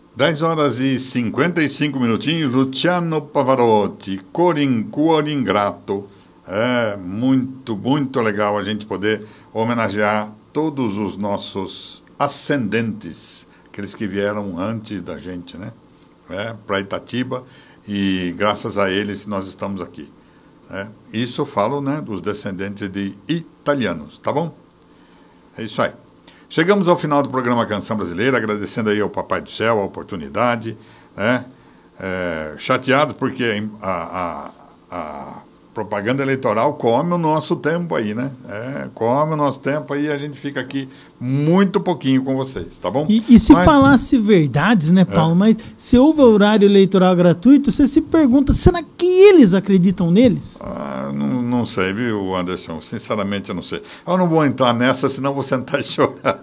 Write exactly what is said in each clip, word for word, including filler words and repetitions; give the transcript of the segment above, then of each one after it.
dez horas e cinquenta e cinco minutinhos, Luciano Pavarotti, Corin, Cuor Ingrato. É muito, muito legal a gente poder homenagear todos os nossos ascendentes, aqueles que vieram antes da gente, né? É, para Itatiba, e graças a eles nós estamos aqui. É, isso eu falo, né, dos descendentes de italianos, tá bom? É isso aí. Chegamos ao final do programa Canção Brasileira, agradecendo aí ao Papai do Céu a oportunidade, né? É, chateados porque a, a, a propaganda eleitoral come o nosso tempo aí, né? É, come o nosso tempo aí e a gente fica aqui muito pouquinho com vocês, tá bom? E, e se Mas, falasse verdades, né, Paulo? É. Mas se houve horário eleitoral gratuito, você se pergunta, será que eles acreditam neles? Ah, não, não sei, viu, Anderson? Sinceramente, eu não sei. Eu não vou entrar nessa, senão vou sentar e chorar.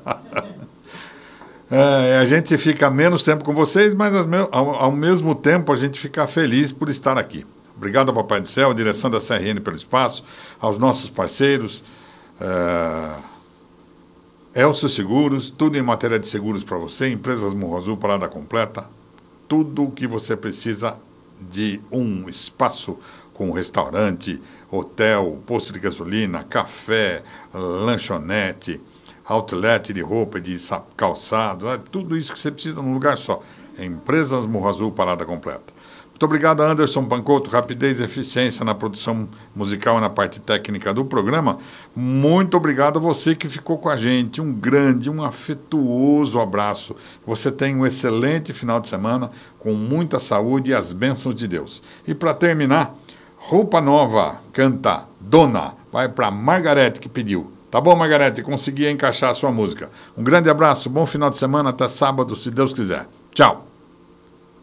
É, a gente fica menos tempo com vocês, mas ao, ao mesmo tempo a gente fica feliz por estar aqui. Obrigado ao Papai do Céu, à direção da C R N pelo espaço, aos nossos parceiros, é, Elcio Seguros, tudo em matéria de seguros para você, Empresas Morro Azul, parada completa, tudo o que você precisa de um espaço com restaurante, hotel, posto de gasolina, café, lanchonete, outlet de roupa, de calçado, é, tudo isso que você precisa num lugar só. Empresas Morro Azul, parada completa. Muito obrigado a Anderson Pancotto, rapidez e eficiência na produção musical e na parte técnica do programa. Muito obrigado a você que ficou com a gente. Um grande, um afetuoso abraço. Você tenha um excelente final de semana, com muita saúde e as bênçãos de Deus. E para terminar, Roupa Nova canta Dona. Vai para Margarete que pediu. Tá bom, Margarete? Consegui encaixar a sua música. Um grande abraço, bom final de semana, até sábado, se Deus quiser. Tchau.